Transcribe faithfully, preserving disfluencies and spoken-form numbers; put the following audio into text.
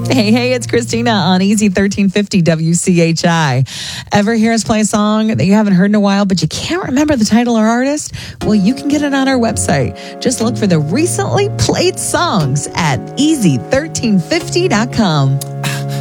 Hey, hey, it's Christina on Easy thirteen fifty W C H I. Ever hear us play a song that you haven't heard in a while, but you can't remember the title or artist? Well, you can get it on our website. Just look for the recently played songs at easy thirteen fifty dot com.